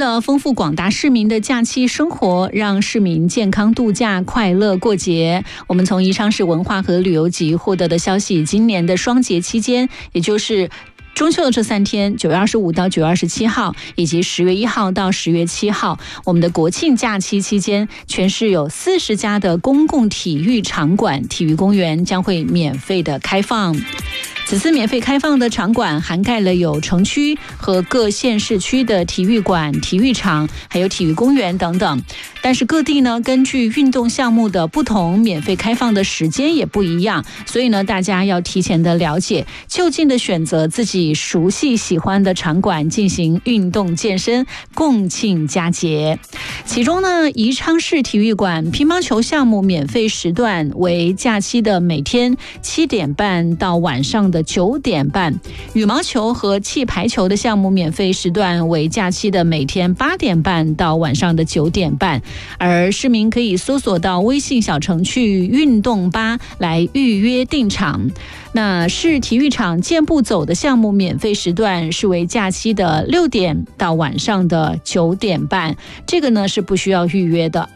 了丰富广大市民的假期生活，让市民健康度假、快乐过节，我们从宜昌市文化和旅游局获得的消息，今年的双节期间，也就是中秋的这3天，9月25到9月27号，以及10月1号到10月7号，我们的国庆假期期间，全市有40家的公共体育场馆、体育公园将会免费的开放。此次免费开放的场馆涵盖了有城区和各县市区的体育馆、体育场，还有体育公园等等。但是各地呢，根据运动项目的不同，免费开放的时间也不一样，所以呢，大家要提前的了解，就近的选择自己熟悉喜欢的场馆进行运动健身，共庆佳节。其中呢，宜昌市体育馆乒乓球项目免费时段为假期的每天7点半到晚上的9点半，羽毛球和气排球的项目免费时段为假期的每天8点半到晚上的9点半，而市民可以搜索到微信小程序运动吧来预约订场。那市体育场健步走的项目免费时段是为假期的6点到晚上的9点半，这个呢是不需要预约的。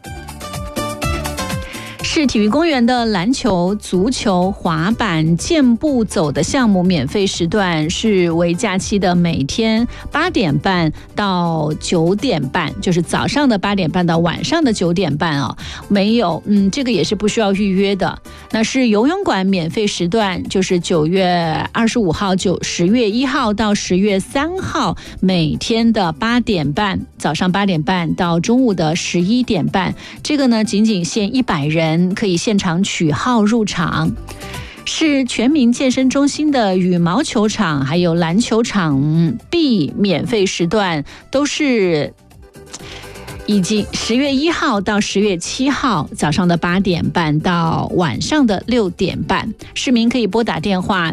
市体育公园的篮球、足球、滑板、健步走的项目免费时段是为假期的每天8点半到9点半，就是早上的8点半到晚上的9点半啊，没有，这个也是不需要预约的。那是游泳馆免费时段，就是9月25号、10月1号到10月3号，每天的8点半，早上8点半到中午的11点半，这个呢仅仅限100人。可以现场取号入场。是全民健身中心的羽毛球场还有篮球场 B 免费时段都是以及10月1号到10月7号早上的8点半到晚上的6点半，市民可以拨打电话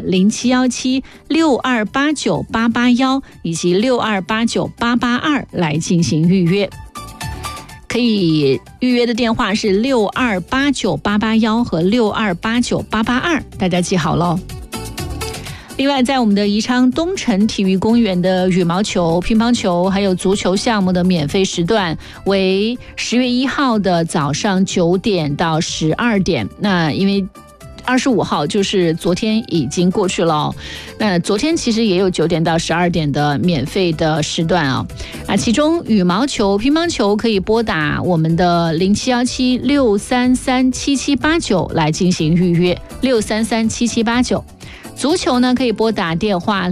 0717-6289-881以及6289-882来进行预约。可以预约的电话是6289-881和6289-882，大家记好喽。另外，在我们的宜昌东城体育公园的羽毛球、乒乓球还有足球项目的免费时段为10月1号的早上9点到12点。那因为25号就是昨天已经过去了那昨天其实也有9点到12点的免费的时段其中羽毛球、乒乓球可以拨打我们的0717-633-7789来进行预约，633-7789。足球呢可以拨打电话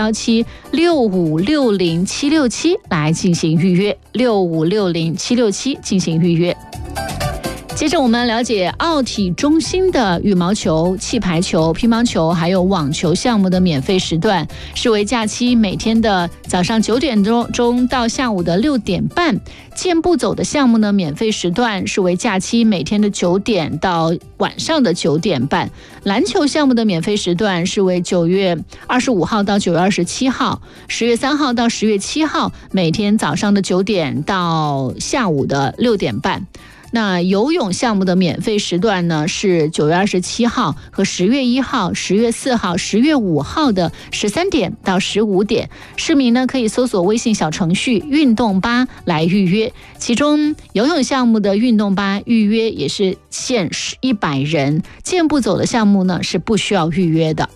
0717-6560-767来进行预约，6560-767进行预约。接着我们了解奥体中心的羽毛球、气排球、乒乓球还有网球项目的免费时段是为假期每天的早上9点钟到下午的6点半，健步走的项目呢免费时段是为假期每天的9点到晚上的9点半，篮球项目的免费时段是为9月25号到9月27号，10月3号到10月7号，每天早上的9点到下午的6点半。那游泳项目的免费时段呢是9月27号和10月1号、10月4号、10月5号的13点到15点，市民呢可以搜索微信小程序运动吧来预约，其中游泳项目的运动吧预约也是限100人，健步走的项目呢是不需要预约的。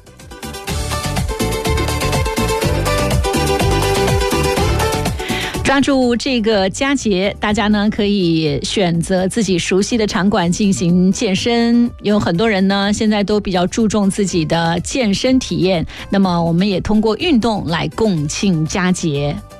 抓住这个佳节，大家呢可以选择自己熟悉的场馆进行健身，有很多人呢现在都比较注重自己的健身体验，那么我们也通过运动来共庆佳节。